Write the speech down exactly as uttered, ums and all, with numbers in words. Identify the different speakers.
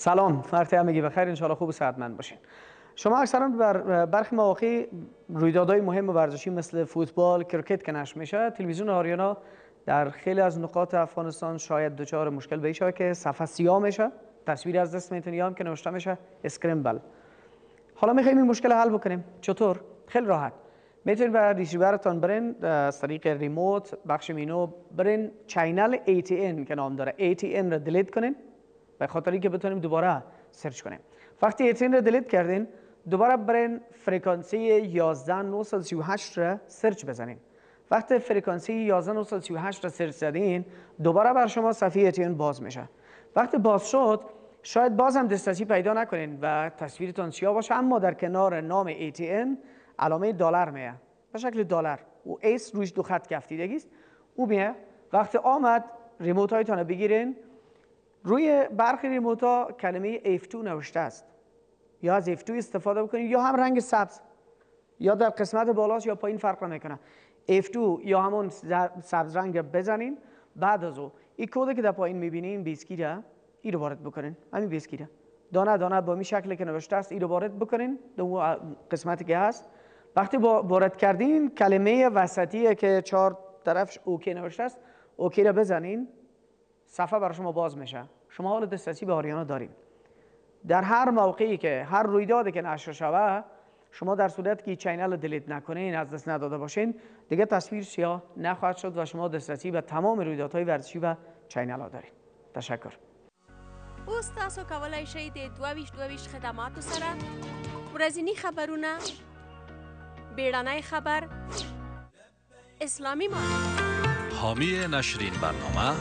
Speaker 1: سلام، وقت همگی بخیر، ان شاءالله خوب و صحتمند باشین. شما اکثرا بر برخی مواقع رویدادهای مهم و ورزشی مثل فوتبال، کرکت که نشر میشه، تلویزیون آریانا در خیلی از نقاط افغانستان شاید دچار مشکل بشه که صفحه سیاه میشه، تصویر از دست میتونی هم که نوشته میشه اسکرمبل. حالا میخوایم این مشکل حل بکنیم. چطور؟ خیلی راحت. میتونید به ریسیورتون برین از طریق ریموت بخش مینو برین چینل ای تی ان که نام داره ای تی ان رو دیلیت کنین به خاطر اینکه بتونیم دوباره سرچ کنیم. وقتی ای تی ان رو دیلیت کردین دوباره برین فرکانسی یازده هزار و نهصد و سی و هشت را سرچ بزنین. وقتی فرکانسی یازده هزار و نهصد و سی و هشت را سرچ زدین دوباره بر شما صفحه ای تی ان باز میشه. وقتی باز شد شاید باز هم دسترسی پیدا نکنین و تصویرتان سیاه باشه، اما در کنار نام ای تی ان علامه دلار میه به شکل دلار و ایس روش دو خط کفتیدگی است. او میه. وقتی آمد ریموت هایتان رو بگیرین، روی برخی ریموت ها کلمه اف دو نوشته است، یا از اف دو استفاده بکنید یا هم رنگ سبز یا در قسمت بالاست یا پایین فرق نمیکنه. اف دو یا همون سبز رنگ بزنین. بعد از او این کد که در پایین میبینین بیسکیره این رو وارد بکنین. همین بیسکیره دانه دانه با می شکلی که نوشته است این رو وارد بکنین در اون قسمتی که هست. وقتی وارد کردین کلمه وسطی که چهار طرفش اوکی نوشته است اوکی رو بزنین، صفحه برای شما باز میشه. شما حال دسترسی به آریانا دارین. در هر موقعی که هر رویدادی که نشر شود، شما در صورتی که چینل رو دیلیت نکنین، از دست نداده باشین، دیگه تصویر سیاه نخواهد شد و شما دسترسی به تمام رویدادهای ورزشی و چینل ها دارین. تشکر.
Speaker 2: اوس تاسو کولای شئ د دوه ویشت دوه ویشت خدماتو سره ورځني خبرونه، بیړنی خبر، اسلامي ماده.
Speaker 3: حامی نشر این برنامه